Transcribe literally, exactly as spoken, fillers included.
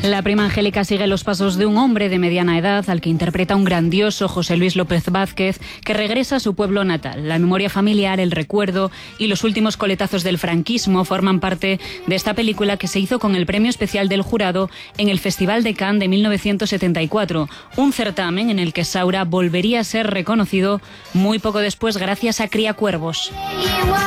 La prima Angélica sigue los pasos de un hombre de mediana edad al que interpreta un grandioso José Luis López Vázquez, que regresa a su pueblo natal. La memoria familiar, el recuerdo y los últimos coletazos del franquismo forman parte de esta película, que se hizo con el premio especial del jurado en el Festival de Cannes de mil novecientos setenta y cuatro, un certamen en el que Saura volvería a ser reconocido muy poco después gracias a Cría Cuervos.